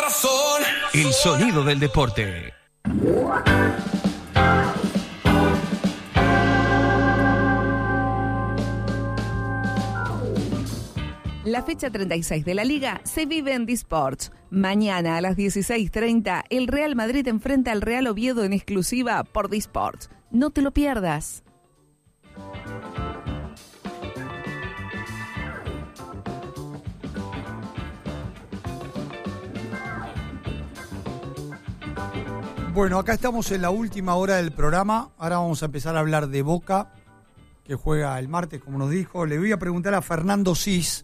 corazón. El sonido del deporte. La fecha 36 de la Liga se vive en D-Sports. Mañana a las 16:30, el Real Madrid enfrenta al Real Oviedo en exclusiva por D-Sports. No te lo pierdas. Bueno, acá estamos en la última hora del programa. Ahora vamos a empezar a hablar de Boca, que juega el martes, como nos dijo. Le voy a preguntar a Fernando Cis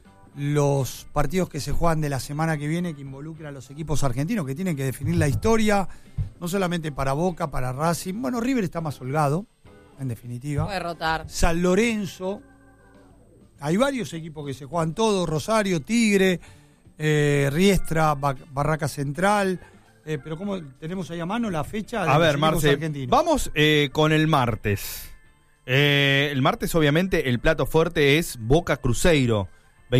los partidos que se juegan de la semana que viene, que involucran a los equipos argentinos, que tienen que definir la historia, no solamente para Boca, para Racing. Bueno, River está más holgado, en definitiva. Puede rotar. San Lorenzo. Hay varios equipos que se juegan todos, Rosario, Tigre, Riestra, Barraca Central. Pero ¿cómo tenemos ahí a mano la fecha de a los ver, equipos Marce, argentinos? Vamos con el martes. El martes, obviamente, el plato fuerte es Boca Cruzeiro,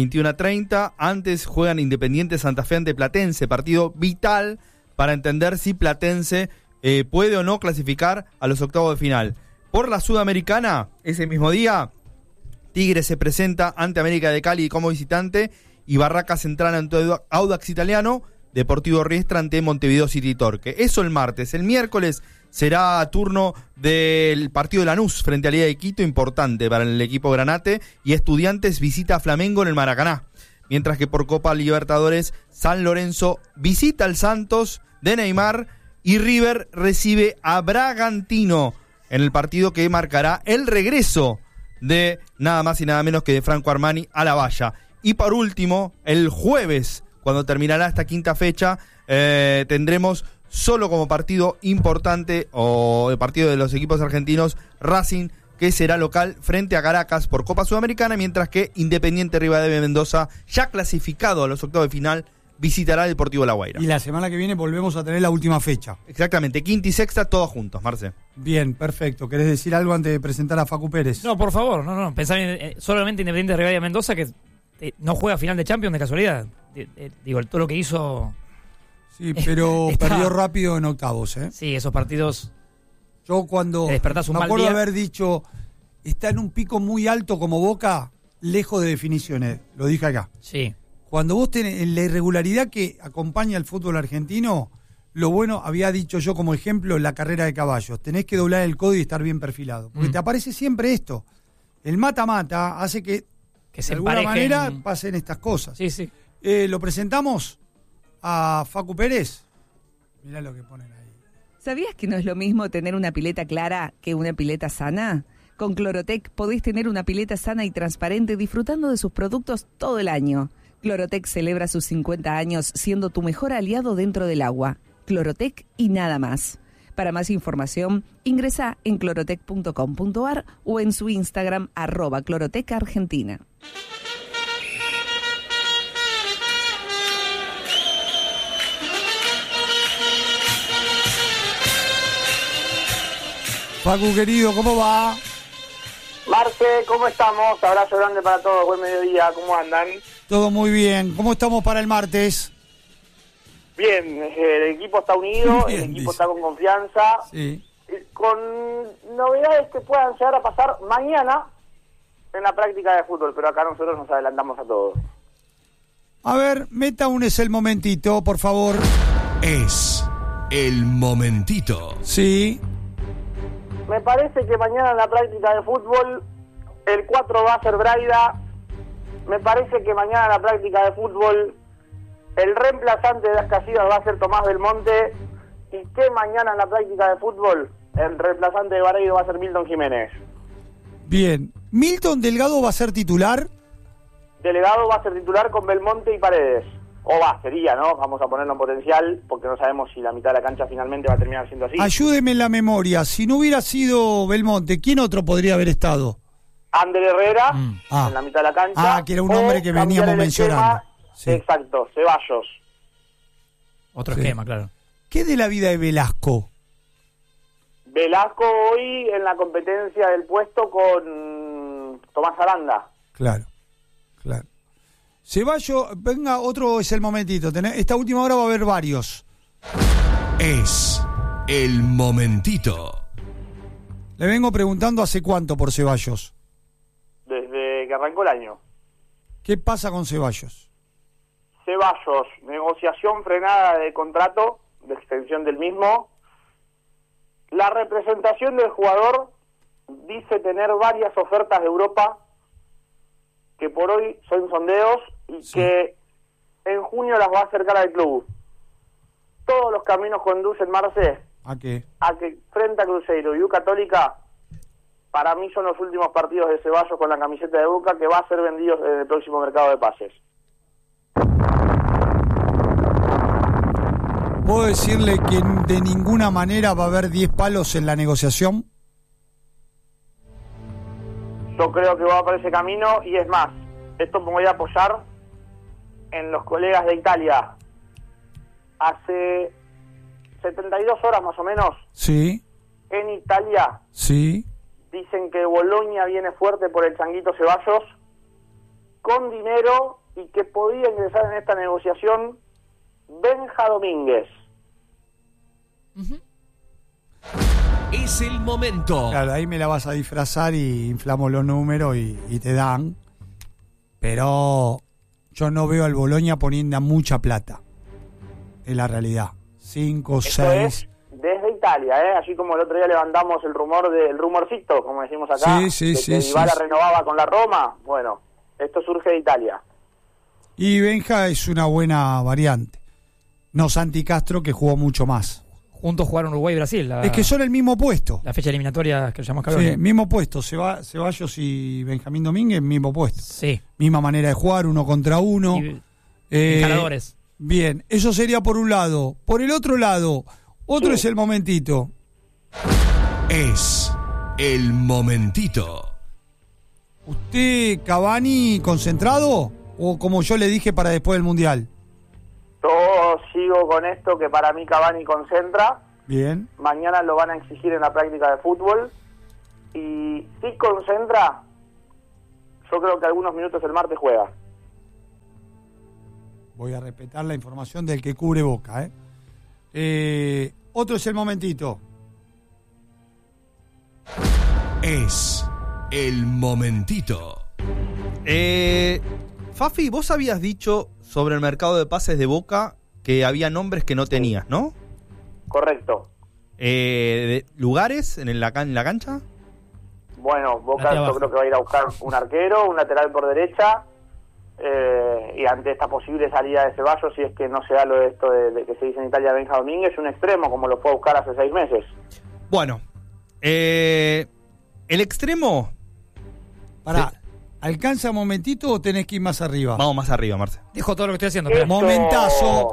21:30. Antes juegan Independiente Santa Fe ante Platense, partido vital para entender si Platense puede o no clasificar a los octavos de final. Por la Sudamericana, ese mismo día, Tigre se presenta ante América de Cali como visitante y Barraca Central ante Audax Italiano, Deportivo Riestra ante Montevideo City Torque. Eso el martes. El miércoles será turno del partido de Lanús frente a Liga de Quito, importante para el equipo granate, y Estudiantes visita a Flamengo en el Maracaná. Mientras que por Copa Libertadores, San Lorenzo visita al Santos de Neymar y River recibe a Bragantino en el partido que marcará el regreso de nada más y nada menos que de Franco Armani a la valla. Y por último, el jueves, cuando terminará esta quinta fecha, tendremos solo como partido importante o el partido de los equipos argentinos, Racing, que será local frente a Caracas por Copa Sudamericana, mientras que Independiente Rivadavia Mendoza, ya clasificado a los octavos de final, visitará el Deportivo La Guaira. Y la semana que viene volvemos a tener la última fecha. Exactamente, quinta y sexta, todos juntos, Marce. Bien, perfecto. ¿Querés decir algo antes de presentar a Facu Pérez? No, por favor, no. Pensá en solamente Independiente Rivadavia Mendoza, que no juega final de Champions de casualidad. Digo, todo lo que hizo... Sí, pero perdió rápido en octavos, ¿eh? Sí, esos partidos... Yo cuando... Te despertás un me mal acuerdo día. haber dicho, está en un pico muy alto como Boca, lejos de definiciones. Lo dije acá. Sí. Cuando vos tenés en la irregularidad que acompaña al fútbol argentino, lo bueno, había dicho yo como ejemplo, la carrera de caballos. Tenés que doblar el codo y estar bien perfilado. Porque te aparece siempre esto. El mata-mata hace que se de alguna emparejen. manera pasen estas cosas. Sí, sí. Lo presentamos a Facu Pérez. Mirá lo que ponen ahí. ¿Sabías que no es lo mismo tener una pileta clara que una pileta sana? Con Clorotec podés tener una pileta sana y transparente disfrutando de sus productos todo el año. Clorotec celebra sus 50 años siendo tu mejor aliado dentro del agua. Clorotec y nada más. Para más información, ingresa en clorotec.com.ar o en su Instagram @clorotecargentina. Facu, querido, ¿cómo va? Marce, ¿cómo estamos? Abrazo grande para todos, buen mediodía, ¿cómo andan? Todo muy bien. ¿Cómo estamos para el martes? Bien, el equipo está unido, Bien, el equipo dice. está con confianza, Sí. con novedades que puedan llegar a pasar mañana en la práctica de fútbol, pero acá nosotros nos adelantamos a todos. A ver, meta un es el momentito, por favor. Es el momentito. Sí. Me parece que mañana en la práctica de fútbol el 4 va a ser Braida. Me parece que mañana en la práctica de fútbol el reemplazante de las Casillas va a ser Tomás Belmonte. Y que mañana en la práctica de fútbol el reemplazante de Vareiro va a ser Milton Jiménez. Bien. ¿Milton Delgado va a ser titular? Delegado va a ser titular con Belmonte y Paredes. O sería, ¿no? Vamos a ponerlo en potencial porque no sabemos si la mitad de la cancha finalmente va a terminar siendo así. Ayúdeme en la memoria. Si no hubiera sido Belmonte, ¿quién otro podría haber estado? Ander Herrera Ah. en la mitad de la cancha. Que era un hombre que veníamos cambiar el mencionando. esquema. Sí. Exacto, Ceballos. Otro Sí. esquema, claro. ¿Qué de la vida de Velasco? Velasco hoy en la competencia del puesto con Tomás Aranda. Claro, claro. Ceballos, venga, otro es el momentito. Esta última hora va a haber varios. Es el momentito. Le vengo preguntando hace cuánto por Ceballos. Desde que arrancó el año. ¿Qué pasa con Ceballos? Ceballos, negociación frenada de contrato, de extensión del mismo. La representación del jugador dice tener varias ofertas de Europa que por hoy son sondeos y que en junio las va a acercar al club. Todos los caminos conducen, Marce, ¿A qué? a que frente a Cruzeiro y U Católica, para mí son los últimos partidos de Ceballos con la camiseta de Boca, que va a ser vendido en el próximo mercado de pases. ¿Puedo decirle que de ninguna manera va a haber 10 palos en la negociación? Yo creo que va por ese camino y es más, esto me voy a apoyar en los colegas de Italia. Hace 72 horas más o menos, Sí, en Italia sí. dicen que Boloña viene fuerte por el Changuito Ceballos, con dinero, y que podía ingresar en esta negociación Benja Domínguez. Es el momento. Claro, ahí me la vas a disfrazar y inflamos los números y te dan. Pero yo no veo al Boloña poniendo mucha plata. Es la realidad. 5, Esto 6. es desde Italia, así como el otro día levantamos el rumorcito, como decimos acá, Sí, de que Dybala renovaba con la Roma. Bueno, esto surge de Italia. Y Benja es una buena variante. No Santi Castro, que jugó mucho más. Juntos jugaron Uruguay y Brasil. Es que son el mismo puesto. La fecha eliminatoria que llamamos Calor. Sí, mismo puesto. Ceballos y Benjamín Domínguez, mismo puesto. Sí. Misma manera de jugar, 1 contra 1. Encaradores. Bien, eso sería por un lado. Por el otro lado, otro es el momentito. Es el momentito. ¿Usted, Cavani, concentrado? ¿O como yo le dije para después del Mundial? Yo sigo con esto, que para mí Cavani concentra. Bien. Mañana lo van a exigir en la práctica de fútbol. Y si concentra, yo creo que algunos minutos el martes juega. Voy a respetar la información del que cubre Boca. Otro es el momentito. Es el momentito. Fafi, vos habías dicho sobre el mercado de pases de Boca que había nombres que no tenías, ¿no? Correcto. ¿Lugares en la cancha? Bueno, Boca yo creo que va a ir a buscar un arquero, un lateral por derecha, y ante esta posible salida de Ceballos, si es que no se da lo de esto de que se dice en Italia Benja Domínguez, un extremo como lo fue a buscar hace 6 meses. Bueno, el extremo... ¿Alcanza momentito o tenés que ir más arriba? Vamos más arriba, Marce. Dejo todo lo que estoy haciendo. Esto- Momentazo.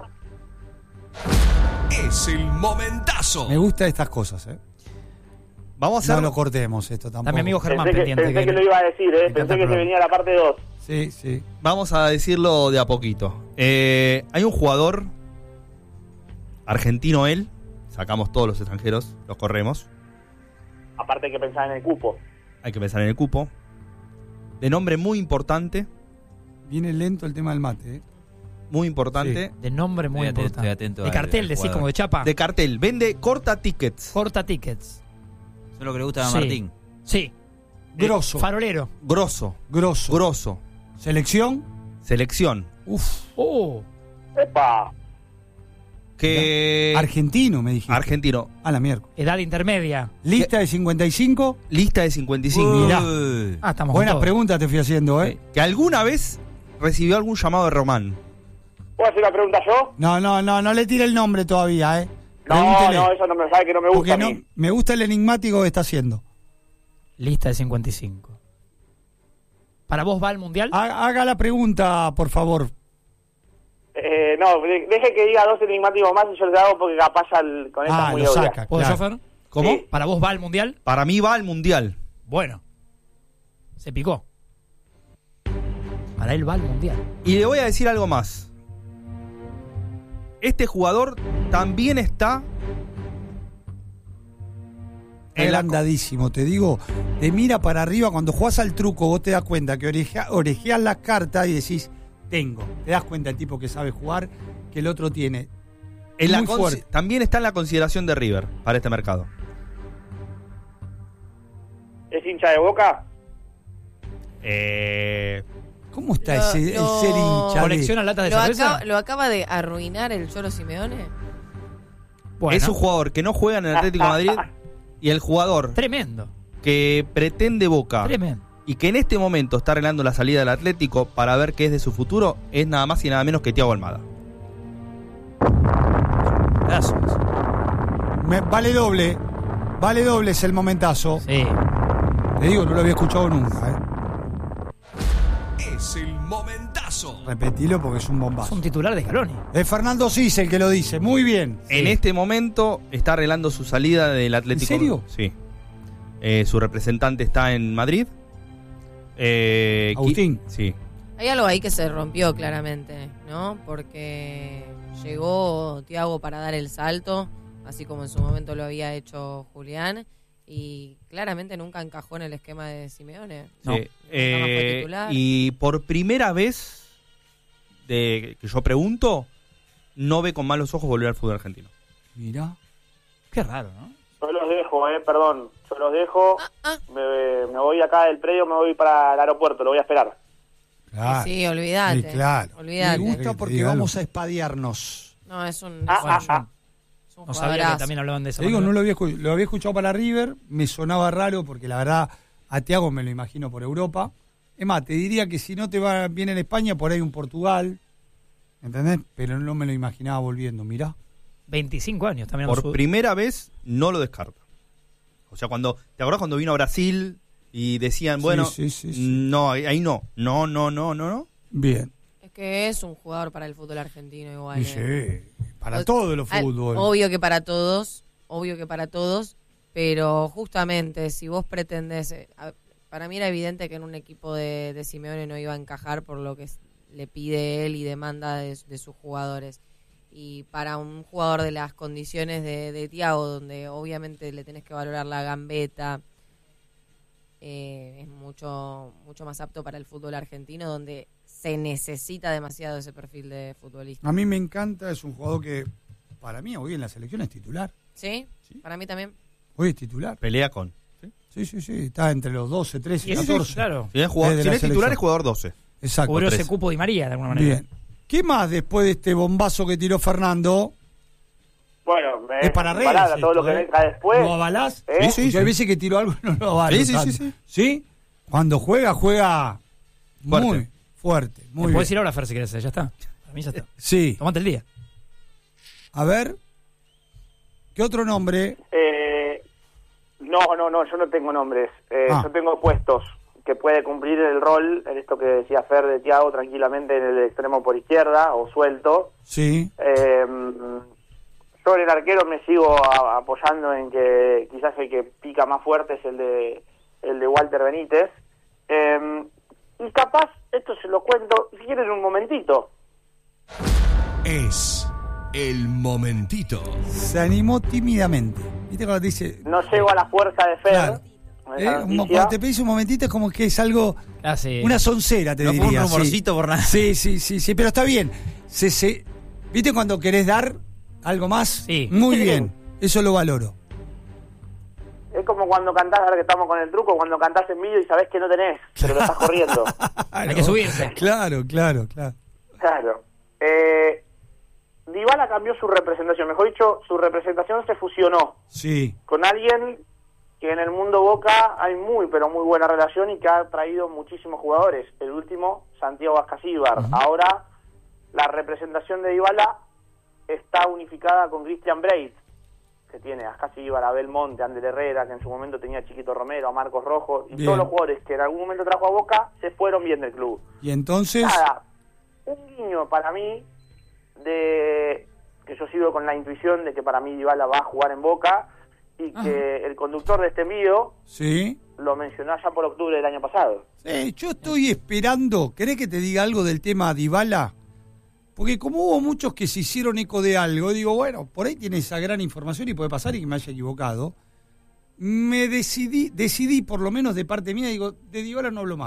Es el momentazo. Me gustan estas cosas, Vamos a hacer... No lo cortemos esto tampoco. Está mi amigo Germán Pensé pendiente. que lo iba a decir, encanta pensé el que se programa. venía la parte 2. Sí, sí. Vamos a decirlo de a poquito. Hay un jugador argentino, él. Sacamos todos los extranjeros, los corremos. Aparte hay que pensar en el cupo. Hay que pensar en el cupo. De nombre muy importante. Viene lento el tema del mate, Muy importante. De nombre muy Estoy importante. atento De al- cartel, al decís, jugador. como de chapa. De cartel. Vende corta tickets. Corta tickets. Eso es lo que le gusta a Sí. Martín. Sí. Grosso. Farolero. Grosso. Grosso. ¿Selección? Selección. Uf. ¡Epa! Que... Argentino, me dijiste. Argentino. A la mierda. Edad intermedia. Lista de 55. Lista de 55. Mirá. Ah, estamos con Buenas todo. preguntas te fui haciendo, Que alguna vez recibió algún llamado de Román. ¿Puedo hacer la pregunta yo? No le tire el nombre todavía, No, Pregúntele. no, eso no me sabe que no me gusta Porque a no, mí. me gusta el enigmático que está haciendo. Lista de 55. ¿Para vos va al mundial? Haga la pregunta, por favor. No, deje que diga 2 enigmáticos más y yo le hago porque capaz con esta es muy lo obvia. saca. ¿Puedo claro. yo, Fer? ¿Cómo? Sí. ¿Para vos va al mundial? Para mí va al mundial. Bueno. Se picó. Para él va al mundial. Y le voy a decir algo más. Este jugador también está en la... Agrandadísimo, te digo. Te mira para arriba. Cuando jugás al truco, vos te das cuenta que orejeás las cartas y decís, tengo. Te das cuenta el tipo que sabe jugar, que el otro tiene. En Muy fuerte. también está en la consideración de River para este mercado. ¿Es hincha de Boca? ¿Cómo está Lo- el ser hincha? ¿Colecciona latas de cerveza? ¿Lo acaba de arruinar el Cholo Simeone? Bueno, Es un jugador que no juega en el Atlético de Madrid y el jugador tremendo. que pretende Boca Tremendo. y que en este momento está arreglando la salida del Atlético para ver qué es de su futuro es nada más y nada menos que Thiago Almada. Pedazos. Vale doble. Vale doble, es el momentazo. Sí. Te digo, no lo había escuchado nunca. Es el momentazo. Repetilo porque es un Es bombazo. un titular de Scaloni. Es Fernando Cis el que lo dice. Muy bien. En este momento está arreglando su salida del Atlético. ¿En serio? Sí. Su representante está en Madrid. Agustín. Sí. Hay algo ahí que se rompió claramente, ¿no? Porque llegó Thiago para dar el salto, así como en su momento lo había hecho Julián, y claramente nunca encajó en el esquema de Simeone. No. Sí. Nunca más fue titular. Y por primera vez que yo pregunto, no ve con malos ojos volver al fútbol argentino. Mirá. Qué raro, ¿no? Yo los dejo, perdón. Yo los dejo. Ah. Me voy acá del predio, me voy para el aeropuerto, lo voy a esperar. Claro. Sí, olvídate. Sí, claro. Olvídate. Me gusta porque Dígalo. vamos a espadearnos. No, es un, Bueno, yo es un no sabía que jugadorazo. también hablaban de eso. Te digo, no lo había escuchado para River, me sonaba raro porque la verdad a Thiago me lo imagino por Europa. Es más, te diría que si no te va bien en España, por ahí un Portugal, ¿entendés? Pero no me lo imaginaba volviendo, mirá. 25 años también. Por primera vez no lo descarta. O sea, ¿te acordás cuando vino a Brasil y decían, bueno, Sí. no, ahí no. No. Bien. Es que es un jugador para el fútbol argentino igual. Y sí, para todo el fútbol. Obvio que para todos, pero justamente si vos pretendés, para mí era evidente que en un equipo de Simeone no iba a encajar por lo que le pide él y demanda de sus jugadores. Y para un jugador de las condiciones de Thiago, donde obviamente le tenés que valorar la gambeta, es mucho más apto para el fútbol argentino, donde se necesita demasiado ese perfil de futbolista. A mí me encanta, es un jugador que para mí hoy en la selección es titular. ¿Sí? Sí. Para mí también. Hoy es titular. Pelea con. Sí, está entre los 12, 13, Y eso 14. claro. Si es, jugador, Desde si la no es titular, selección. es jugador 12. Exacto. Cubrió ese 13. cupo de María de alguna manera. Bien. ¿Qué más después de este bombazo que tiró Fernando? Bueno, Es para redes. parada, todo esto, lo que ¿eh? venga después. ¿Lo avalás? ¿Eh? Sí, Yo hay veces que tiro algo y no lo avalo. Sí, sí, tanto. sí. ¿Sí? Cuando juega Fuerte. muy fuerte. Muy Puedes ir bien. ahora, Fer, si querés. Ya está. Para mí ya está. Sí. Tomate el día. A ver. ¿Qué otro nombre? No, yo no tengo nombres. Ah. Yo tengo puestos que puede cumplir el rol, en esto que decía Fer de Thiago, tranquilamente en el extremo por izquierda o suelto. Sí. Yo en el arquero me sigo apoyando en que quizás el que pica más fuerte es el de Walter Benítez. Y capaz, esto se lo cuento, si quieren un momentito. Es el momentito. Se animó tímidamente. ¿Viste cuando te dice? No llego a la fuerza de Fer. Claro. con esa noticia. Cuando te pedís un momentito es como que es algo, Casi. una soncera, te No fue un diría. rumorcito por nada. Sí, pero está bien. ¿Viste cuando querés dar algo más? Sí. Muy bien. Eso lo valoro. Es como cuando cantás, ahora que estamos con el truco, cuando cantás en vídeo y sabés que no tenés, pero lo estás corriendo. Hay que subirse. Claro. Claro. Dybala cambió su representación, mejor dicho, su representación se fusionó Sí. con alguien que en el mundo Boca hay muy, pero muy buena relación y que ha traído muchísimos jugadores. El último, Santiago Ascasíbar. Ahora, la representación de Dybala está unificada con Christian Breit, que tiene a Ascasíbar, a Belmonte, a Ander Herrera, que en su momento tenía a Chiquito Romero, a Marcos Rojo, y Bien. todos los jugadores que en algún momento trajo a Boca se fueron bien del club. Y entonces, Nada, un guiño para mí de que yo sigo con la intuición de que para mí Dybala va a jugar en Boca y que el conductor de este envío sí. lo mencionó ya por octubre del año pasado. Yo estoy esperando. ¿Querés que te diga algo del tema Dybala? Porque como hubo muchos que se hicieron eco de algo, digo, bueno, por ahí tiene esa gran información y puede pasar y que me haya equivocado. Me decidí por lo menos de parte mía, digo, de Dybala no hablo más.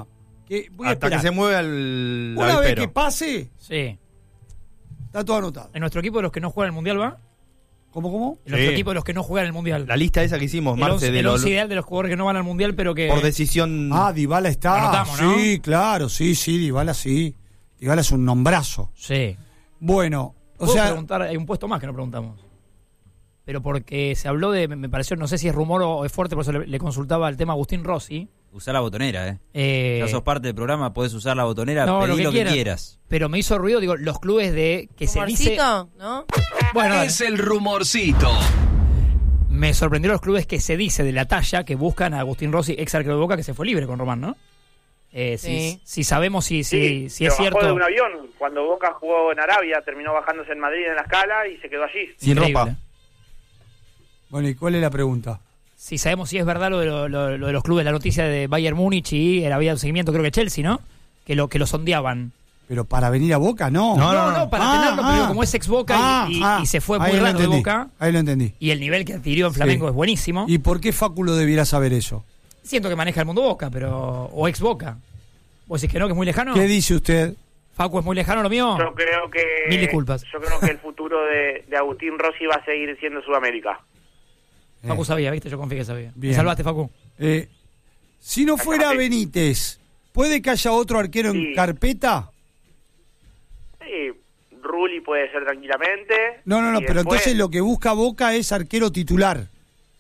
que voy a Hasta que esperar. se mueva el Una vez avispero. que pase, Sí. está todo anotado. En nuestro equipo de los que no juegan el Mundial va. ¿Cómo? En nuestro Sí. equipo de los que no juegan el Mundial. La lista esa que hicimos, el Marce, once, de el los, once ideal de los jugadores que no van al Mundial, pero que... por decisión. Dybala está. Anotamos, ¿no? Sí, claro, sí, Dybala sí. Dybala es un nombrazo. Sí. Bueno, o Puedo sea, preguntar, hay un puesto más que no preguntamos. Pero porque se habló de, me pareció, no sé si es rumor o es fuerte, por eso le consultaba el tema a Agustín Rossi. Usá la botonera, Ya sos parte del programa, podés usar la botonera, No, pedí lo que quieras. quieras. Pero me hizo ruido, digo, los clubes de que se dice... Rumorcito, ¿no? Bueno, dale. Es el rumorcito. Me sorprendió los clubes que se dice de la talla que buscan a Agustín Rossi, ex arquero de Boca, que se fue libre con Román, ¿no? Sí. Si sabemos si es se bajó cierto. de un avión. Cuando Boca jugó en Arabia, terminó bajándose en Madrid en la escala y se quedó allí. Sin Increíble. ropa. bueno, ¿y cuál es la pregunta? Si sabemos si es verdad lo de los clubes, la noticia de Bayern Múnich y había un seguimiento, creo que Chelsea, ¿no? Que lo sondeaban. Pero para venir a Boca, no. No, para tenerlo, pero como es ex Boca y se fue muy ahí lo raro de entendí, Boca, Ahí lo entendí. y el nivel que adquirió en Flamengo Sí. es buenísimo. ¿Y por qué Fáculo debiera saber eso? Siento que maneja el mundo Boca, pero o ex Boca. ¿Vos decís que no, que es muy lejano? ¿Qué dice usted? Facu, ¿es muy lejano lo mío? Yo creo que... Mil disculpas. Yo creo que el futuro de Agustín Rossi va a seguir siendo Sudamérica. Facu sabía, ¿viste? Yo confié que sabía. Bien. Me salvaste, Facu. Si no fuera Benítez, ¿puede que haya otro arquero en Sí. carpeta? Sí, Rulli puede ser tranquilamente. No, Y pero después, entonces lo que busca Boca es arquero titular.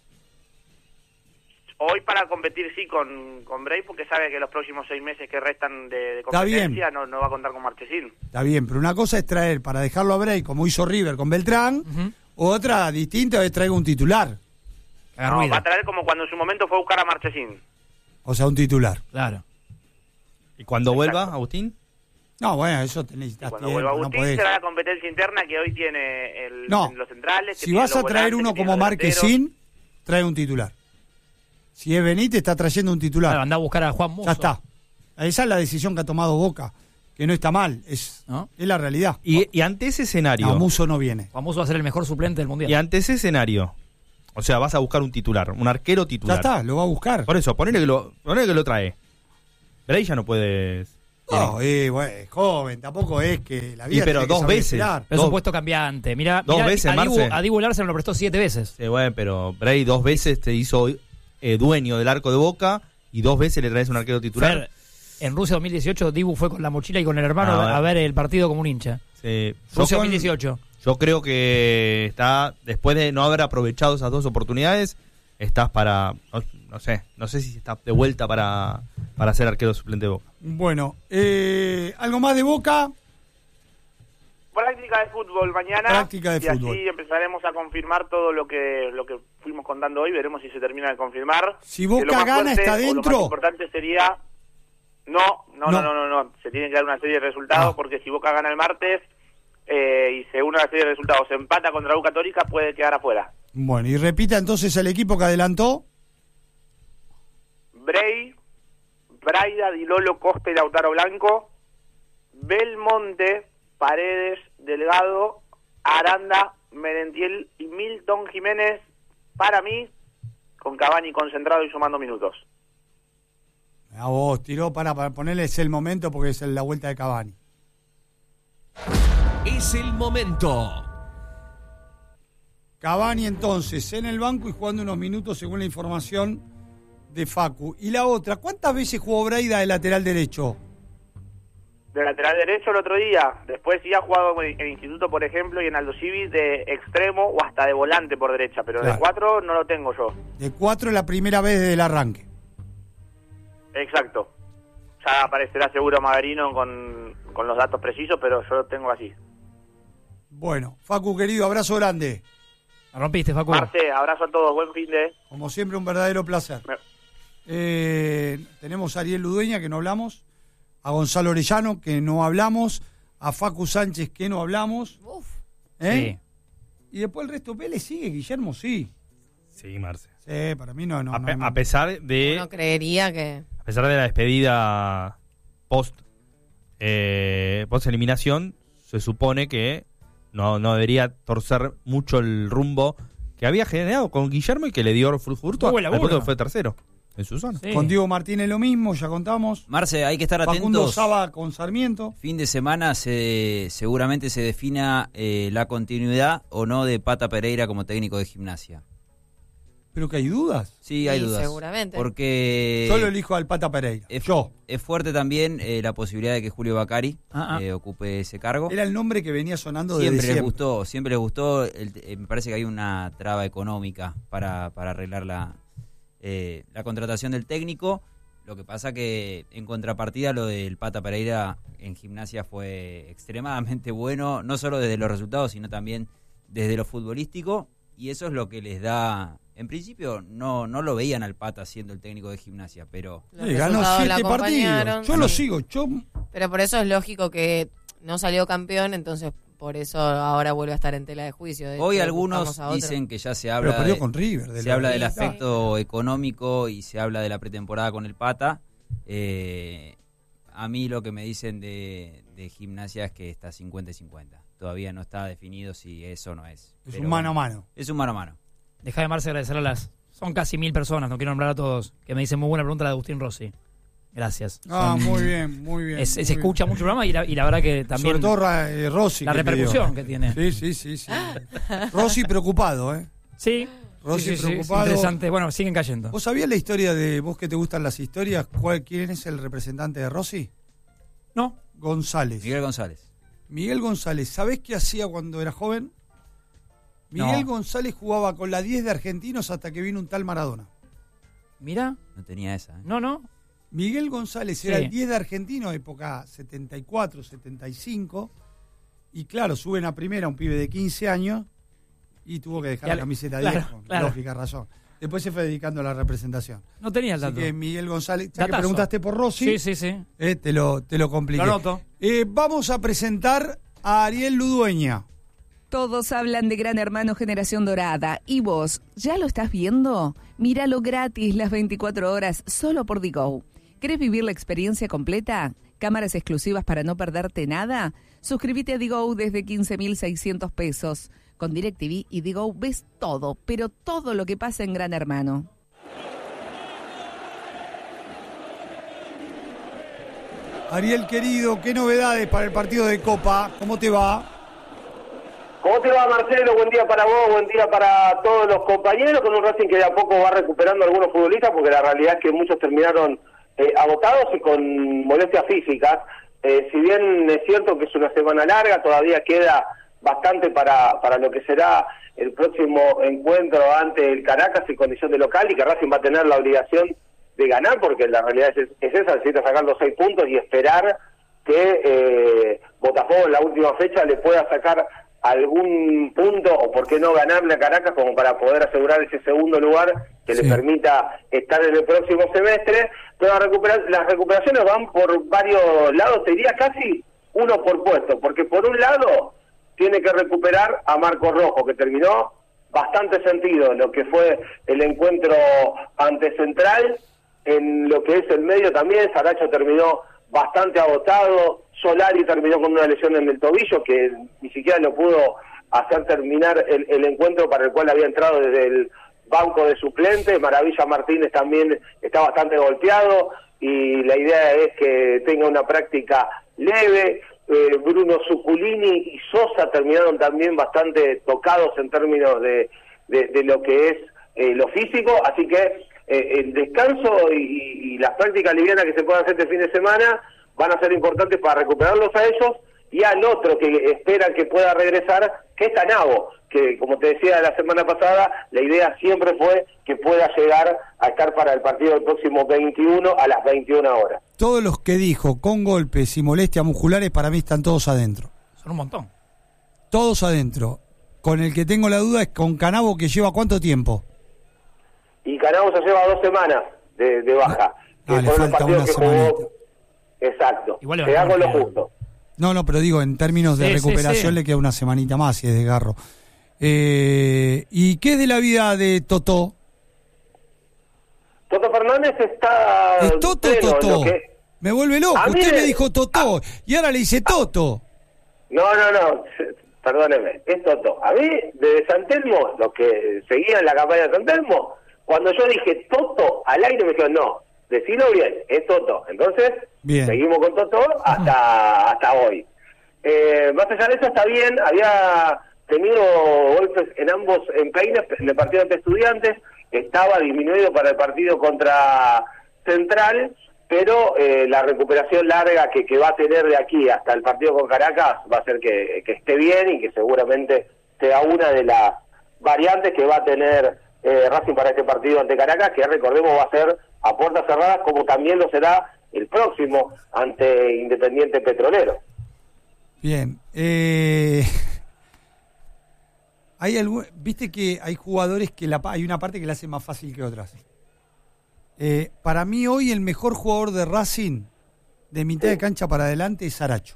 Hoy para competir sí con Bray, porque sabe que los próximos 6 meses que restan de Está bien. competencia no va a contar con Marchesín. Está bien, pero una cosa es traer para dejarlo a Bray, como hizo River con Beltrán, Ujú. otra distinta es traer un titular, Haga No, ruido. va a traer como cuando en su momento fue a buscar a Marchesín. o sea, un titular. Claro. ¿Y cuando vuelva, Exacto. Agustín? No, bueno, eso tenés Y cuando tiempo, vuelva no Agustín podés. será la competencia interna que hoy tiene No. los centrales. que Si tiene vas los a traer volantes, uno que tiene como los delanteros. Marquesín, trae un titular. Si es Benítez, está trayendo un titular. Claro, andá a buscar a Juan Musso. Ya está. Esa es la decisión que ha tomado Boca, que no está mal, es ¿No? la realidad. Y ante ese escenario. No, Musso no viene. Juan Musso va a ser el mejor suplente del Mundial. Y ante ese escenario. O sea, vas a buscar un titular, un arquero Ya titular. está, lo va a buscar. Por eso, ponele que lo trae. Bray ya no puede. No, bueno, es joven, tampoco es que la vida pero tiene que dos saber veces. esperar. Pero es un Dos- puesto cambiante. Mira, Dos veces, Marce. a Dibu Larsen lo prestó 7 veces. Sí, bueno, pero Bray 2 veces te hizo dueño del arco de Boca y 2 veces le traes un arquero titular. Fer, en Rusia 2018, Dibu fue con la mochila y con el hermano Ah, a ver el partido como un hincha. Sí, Rusia yo, 2018. yo creo que está, después de no haber aprovechado esas 2 oportunidades, estás para, no sé si estás de vuelta para ser arquero suplente de Boca. Bueno, algo más de Boca. Práctica de fútbol mañana. Práctica de y fútbol. así empezaremos a confirmar todo lo que fuimos contando hoy. Veremos si se termina de confirmar. Si Que Boca lo más gana, fuerte ¿está o Lo dentro? más importante sería... No. Se tiene que dar una serie de resultados Ah. porque si Boca gana el martes y se une a la serie de resultados, se empata contra U Católica, puede quedar afuera. Bueno, y repita entonces el equipo que adelantó. Bray, Braida, Di Lolo, Costa y Lautaro Blanco, Belmonte, Paredes, Delgado, Aranda, Merentiel y Milton Jiménez, para mí, con Cavani concentrado y sumando minutos. A vos, tiró para ponerles el momento porque es la vuelta de Cavani. Es el momento. Cavani entonces en el banco y jugando unos minutos según la información de Facu. Y la otra, ¿cuántas veces jugó Braida de lateral derecho? De lateral derecho el otro día, después sí ha jugado en el Instituto, por ejemplo, y en Aldo Civi de extremo o hasta de volante por derecha, pero Claro. de 4 no lo tengo yo. De 4 la primera vez desde el arranque. Exacto. Ya aparecerá seguro Magarino con los datos precisos, pero yo lo tengo así. Bueno, Facu querido, abrazo grande. La rompiste, Facu. Marce, abrazo a todos, buen fin de... Como siempre, un verdadero placer. Tenemos a Ariel Ludueña, que no hablamos, a Gonzalo Orellano, que no hablamos, a Facu Sánchez, que no hablamos. Uf. ¿Eh? Y después el resto, Vélez sigue, Guillermo sí. Sí, Marce. Sí, para mí no. A pesar de Uno creería que... a pesar de la despedida post eliminación, se supone que no debería torcer mucho el rumbo que había generado con Guillermo y que le dio fruto Muy buen laburo. al punto que fue tercero. en su zona. Sí. Con Diego Martínez lo mismo, ya contamos. Marce, hay que estar Facundo atentos. Saba con Sarmiento. Fin de semana seguramente se defina la continuidad o no de Pata Pereira como técnico de Gimnasia. Pero que hay dudas. Sí, hay Sí, dudas. seguramente. Porque Yo lo elijo al Pata Pereira. es fuerte también la posibilidad de que Julio Bacari ocupe ese cargo. Era el nombre que venía sonando Siempre desde les gustó, siempre les gustó. Me parece que hay una traba económica para arreglar la contratación del técnico. Lo que pasa que en contrapartida lo del Pata Pereira en Gimnasia fue extremadamente bueno, no solo desde los resultados, sino también desde lo futbolístico, y eso es lo que les da. En principio no lo veían al Pata siendo el técnico de Gimnasia, pero Los ganó resultados 7 la partidos. acompañaron. Yo lo Sí. sigo. Pero por eso es lógico que no salió campeón, entonces por eso ahora vuelve a estar en tela de juicio. De hoy hecho, algunos buscamos a otro. dicen que ya se Pero habla perdió con River. se habla del Sí. aspecto económico y se habla de la pretemporada con el Pata. A mí lo que me dicen de Gimnasia es que está 50 y 50. Todavía no está definido si eso o no es. Es Pero un mano a bueno, mano. Es un mano a mano. Deja de Marce agradecer a las... Son casi 1000 personas, no quiero nombrar a todos, que me dicen muy buena pregunta la de Agustín Rossi. Gracias. Ah, Son- muy bien, muy bien. Se muy escucha mucho el programa y la verdad que también... Sobre todo Rossi. la que pidió. repercusión que tiene. Sí. Rossi preocupado, ¿eh? Sí. Rossi sí, preocupado. interesante. Bueno, siguen cayendo. ¿Vos sabías la historia de vos que te gustan las historias? ¿Quién es el representante de Rossi? No. González. Miguel González. Miguel González, ¿sabés qué hacía cuando era joven? Miguel No. González jugaba con la 10 de Argentinos hasta que vino un tal Maradona. Mira. No tenía esa. No. Miguel González Sí. era el 10 de Argentinos, época 74, 75. Y claro, suben a primera un pibe de 15 años y tuvo que dejar Ya la le- camiseta claro, 10, con claro. lógica razón. Después se fue dedicando a la representación. No tenía el Así dato. que Miguel González, ya que Datazo. preguntaste por Rossi, Sí. te lo compliqué. Lo anoto. Vamos a presentar a Ariel Ludueña. Todos hablan de Gran Hermano Generación Dorada. ¿Y vos, ya lo estás viendo? Míralo gratis las 24 horas solo por Digo. ¿Querés vivir la experiencia completa? ¿Cámaras exclusivas para no perderte nada? Suscríbete a Digo desde 15.600 pesos. Con DirecTV y Digo ves todo, pero todo lo que pasa en Gran Hermano. Ariel, querido, ¿qué novedades para el partido de Copa? ¿Cómo te va? ¿Cómo te va, Marcelo? Buen día para vos, buen día para todos los compañeros, con un Racing que de a poco va recuperando a algunos futbolistas, porque la realidad es que muchos terminaron agotados y con molestias físicas. Si bien es cierto que es una semana larga, todavía queda bastante para lo que será el próximo encuentro ante el Caracas en condición de local, y que Racing va a tener la obligación de ganar, porque la realidad es esa, necesita sacar los 6 puntos y esperar que Botafogo en la última fecha le pueda sacar algún punto, o por qué no ganarle a Caracas, como para poder asegurar ese segundo lugar que Sí. le permita estar en el próximo semestre. Pero las recuperaciones van por varios lados, te diría casi uno por puesto, porque por un lado tiene que recuperar a Marco Rojo, que terminó bastante sentido en lo que fue el encuentro ante Central. En lo que es el medio también, Saracho terminó bastante agotado, Solari terminó con una lesión en el tobillo que ni siquiera lo pudo hacer terminar el encuentro para el cual había entrado desde el banco de suplentes. Maravilla Martínez también está bastante golpeado y la idea es que tenga una práctica leve. Bruno Zuculini y Sosa terminaron también bastante tocados en términos de lo que es lo físico, así que el descanso y las prácticas livianas que se puedan hacer este fin de semana van a ser importantes para recuperarlos a ellos y al otro que esperan que pueda regresar, que es Tanabo, que como te decía la semana pasada, la idea siempre fue que pueda llegar a estar para el partido del próximo 21 a las 21 horas. Todos los que dijo con golpes y molestias musculares para mí están todos adentro. Son un montón. Todos adentro. Con el que tengo la duda es con Canabo, que lleva ¿cuánto tiempo? Y Canabo se lleva 2 semanas de baja. Ah, le fueron los falta partidos una que semanita. jugó. Exacto. Igual le se da bastante con lo bien. justo. No, pero digo, en términos de Sí, recuperación sí. le queda una semanita más si es desgarro. ¿Y qué es de la vida de Totó? Toto Fernández está ¿Es Toto pleno en Totó? lo que- Me vuelve loco. A mí Usted me- me dijo Totó y ahora le dice Toto. No, perdóneme, es Toto. A mí, desde San Telmo, los que seguían la campaña de San Telmo, Cuando yo dije Toto al aire me dijeron, no, decilo bien, es Toto. Entonces, seguimos con Toto hasta hoy. Más allá de eso está bien, había tenido golpes en ambos empeines en el partido ante Estudiantes, estaba disminuido para el partido contra Central, pero la recuperación larga que va a tener de aquí hasta el partido con Caracas va a hacer que esté bien y que seguramente sea una de las variantes que va a tener Racing para este partido ante Caracas, que recordemos va a ser a puertas cerradas, como también lo será el próximo ante Independiente Petrolero. Bien. Viste que hay jugadores que hay una parte que la hace más fácil que otras. Para mí hoy el mejor jugador de Racing de mitad de cancha para adelante es Saracho.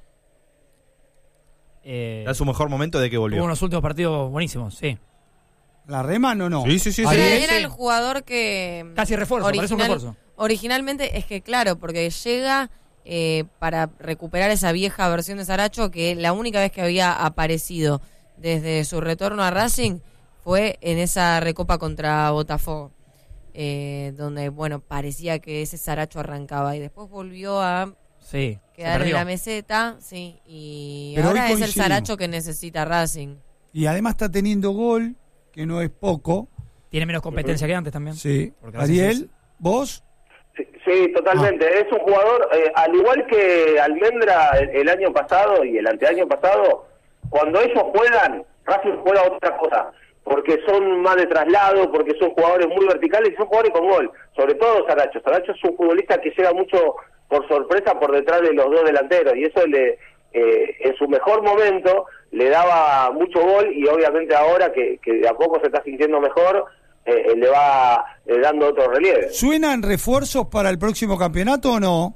¿Es su mejor momento de que volvió? Hubo unos últimos partidos buenísimos, sí. ¿La Rema no? Sí. Era el jugador que... Casi refuerzo, parece un refuerzo. Originalmente es que claro, porque llega para recuperar esa vieja versión de Saracho, que la única vez que había aparecido desde su retorno a Racing fue en esa recopa contra Botafogo, donde, bueno, parecía que ese Saracho arrancaba y después volvió a quedar en la meseta, y pero ahora es el Saracho que necesita Racing. Y además está teniendo gol, que no es poco. Tiene menos competencia que antes también. Sí. Ariel, ¿vos? Sí, totalmente. Es un jugador, al igual que Almendra el año pasado y el anteaño pasado, cuando ellos juegan, Racing juega otra cosa, porque son más de traslado, porque son jugadores muy verticales y son jugadores con gol, sobre todo Saracho. Saracho es un futbolista que llega mucho por sorpresa por detrás de los dos delanteros, y eso en su mejor momento le daba mucho gol, y obviamente ahora que de a poco se está sintiendo mejor, le va dando otro relieve. ¿Suenan refuerzos para el próximo campeonato o no?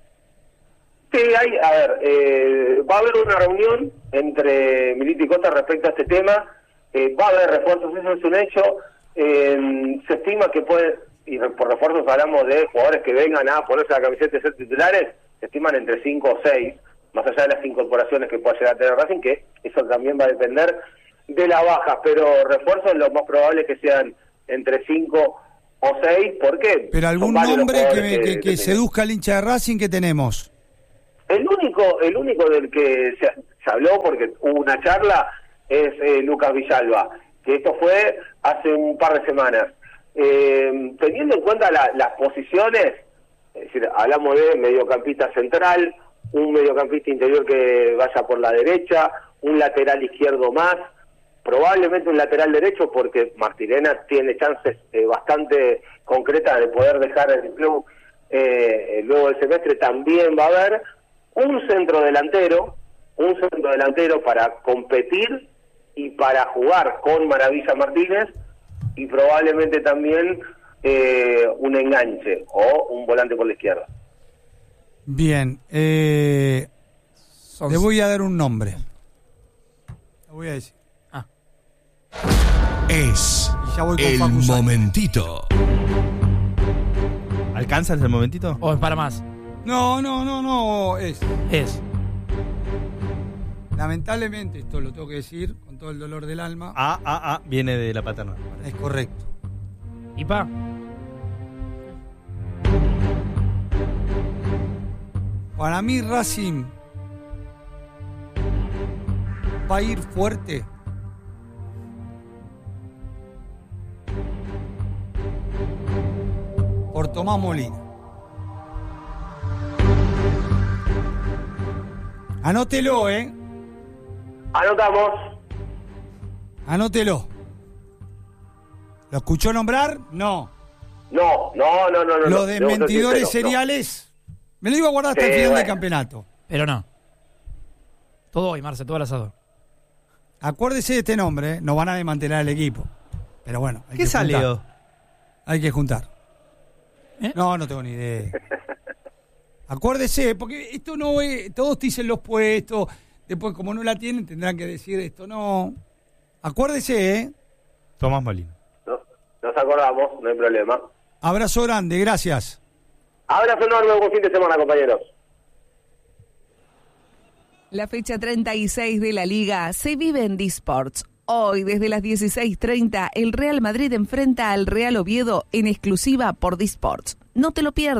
Sí, va a haber una reunión entre Milito y Costa respecto a este tema. Va a haber refuerzos, eso es un hecho. Se estima que y por refuerzos hablamos de jugadores que vengan a ponerse la camiseta y ser titulares, se estiman entre 5 o 6, más allá de las incorporaciones que pueda llegar a tener Racing, que eso también va a depender de la baja, pero refuerzos lo más probable es que sean entre 5 o 6, ¿por qué? Pero algún nombre que seduzca al hincha de Racing que tenemos. El único del que se habló, porque hubo una charla, es Lucas Villalba, que esto fue hace un par de semanas. Teniendo en cuenta las posiciones, es decir, hablamos de mediocampista central, un mediocampista interior que vaya por la derecha, un lateral izquierdo más, probablemente un lateral derecho, porque Martirena tiene chances bastante concretas de poder dejar el club luego del semestre. También va a haber un centro delantero para competir y para jugar con Maravilla Martínez, y probablemente también un enganche o un volante por la izquierda. Bien, le voy a dar un nombre. Lo voy a decir. Es el momentito. ¿Alcanza el momentito? ¿O es para más? No, es. Lamentablemente, esto lo tengo que decir con todo el dolor del alma. Viene de la paterna. Es correcto. ¿Ipa? Para mí Racing va a ir fuerte por Tomás Molina. Anótelo, Anotamos. Anótelo. ¿Lo escuchó nombrar? No. No. Los desmentidores seriales, me lo iba a guardar hasta el final del campeonato. Pero no. Todo hoy, Marce, todo al asador. Acuérdese de este nombre, no van a desmantelar el equipo. Pero bueno, hay ¿Qué que salió? juntar. Hay que juntar. No tengo ni idea. Acuérdese, porque esto no es, todos dicen los puestos, después como no la tienen tendrán que decir esto, no. Acuérdese, Tomás Molina. Nos acordamos, no hay problema. Abrazo grande, gracias. Abrazo enorme, buen fin de semana, compañeros. La fecha 36 de la Liga se vive en D-Sports. Hoy, desde las 16:30, el Real Madrid enfrenta al Real Oviedo en exclusiva por D-Sports. No te lo pierdas.